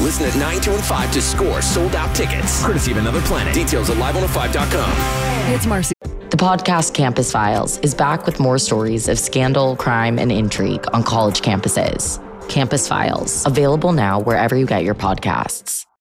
Listen at 9, 2, and 5 to score sold-out tickets. Courtesy of Another Planet. Details at live105.com. Hey, it's Marcy. The podcast Campus Files is back with more stories of scandal, crime, and intrigue on college campuses. Campus Files, available now wherever you get your podcasts.